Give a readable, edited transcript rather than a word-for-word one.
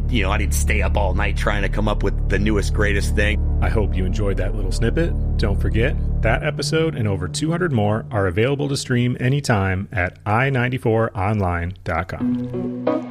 I didn't stay up all night trying to come up with the newest, greatest thing. I hope you enjoyed that little snippet. Don't forget, that episode and over 200 more are available to stream anytime at i94online.com.